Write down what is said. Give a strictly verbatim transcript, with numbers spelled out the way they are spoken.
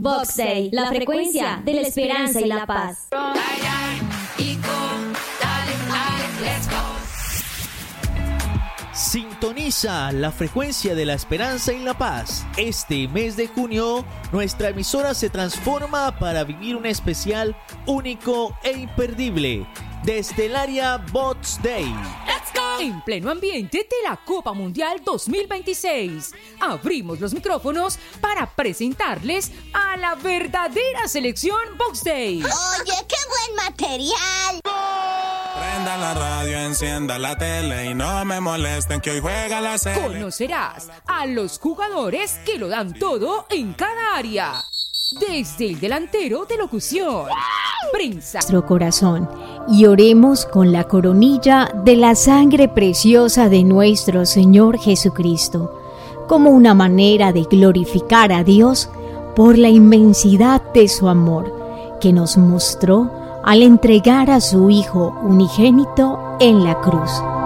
Box Day, la frecuencia de la esperanza y la paz. Sintoniza la frecuencia de la esperanza y la paz. Este mes de junio, nuestra emisora se transforma para vivir un especial único e imperdible desde el área Box Day. En pleno ambiente de la Copa Mundial dos mil veintiséis, abrimos los micrófonos para presentarles a la verdadera selección Box Day. Oye, qué buen material. Prenda la radio, encienda la tele y no me molesten que hoy juega la serie. Conocerás a los jugadores que lo dan todo en cada área. Desde el delantero de locución, prensa, nuestro corazón, y oremos con la coronilla de la sangre preciosa de nuestro Señor Jesucristo, como una manera de glorificar a Dios por la inmensidad de su amor, que nos mostró al entregar a su Hijo unigénito en la cruz.